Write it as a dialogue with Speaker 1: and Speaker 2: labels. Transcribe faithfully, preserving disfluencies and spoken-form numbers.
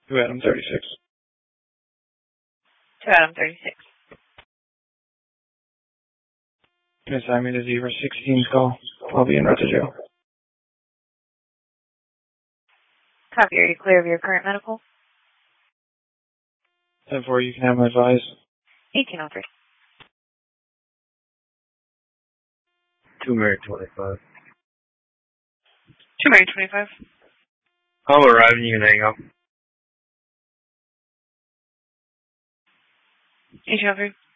Speaker 1: To Adam thirty-six.
Speaker 2: To Adam thirty-six.
Speaker 1: Assign me to Zebra sixteen's call. I'll be in route to jail.
Speaker 2: Copy. Are you clear of your current medical?
Speaker 1: ten four, you can have my advice.
Speaker 2: eighteen oh three.
Speaker 3: two Mary twenty-five.
Speaker 2: two Mary twenty-five.
Speaker 3: I'll arrive and you can hang up.
Speaker 2: eighteen oh three.